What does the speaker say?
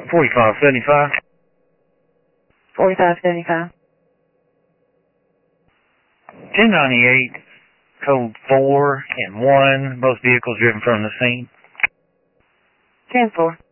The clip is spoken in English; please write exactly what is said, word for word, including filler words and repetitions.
forty-five seventy-five. forty-five seventy-five. ten ninety-eight, code four and one, both vehicles driven from the scene. ten four.